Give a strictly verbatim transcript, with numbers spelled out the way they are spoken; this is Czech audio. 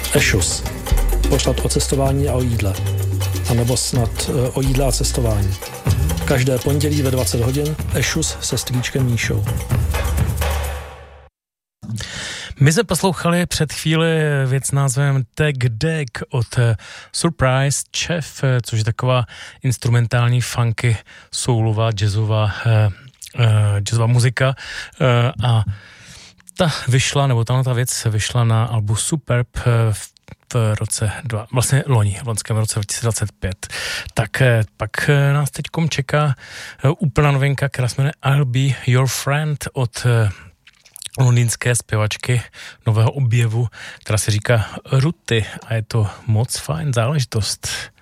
Ešus. Pořad o cestování a o jídle. A nebo snad o jídle a cestování. Každé pondělí ve dvacet hodin Ešus se strýčkem Míšou. My jsme poslouchali před chvíli věc s názvem Tag Deck od Surprise Chef, což je taková instrumentální funky, soulová, jazzová, uh, uh, jazzová muzika uh, a ta vyšla, nebo tato ta věc vyšla na albu Superb uh, v v roce dva, vlastně loni, v loňském roce dva tisíce dvacet pět. Tak pak nás teďkom čeká úplná novinka, která se jmenuje I'll Be Your Friend od londýnské zpěvačky nového objevu, která se říká Ruty a je to moc fajn záležitost.